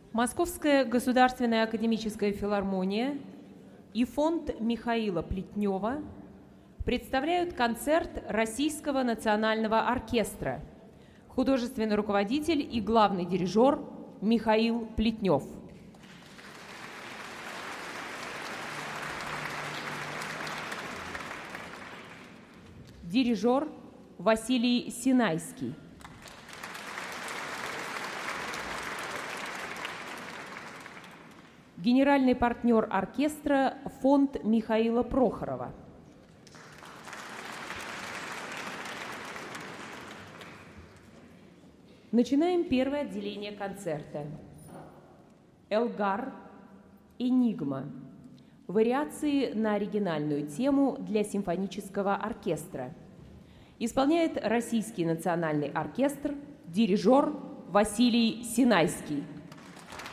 Московская государственная академическая филармония и фонд Михаила Плетнева представляют концерт Российского национального оркестра. Художественный руководитель и главный дирижер Михаил Плетнев. Дирижер Василий Синайский. Генеральный партнер оркестра фонд Михаила Прохорова. Начинаем первое отделение концерта. Элгар «Энигма». Вариации на оригинальную тему для симфонического оркестра. Исполняет Российский национальный оркестр, дирижер Василий Синайский.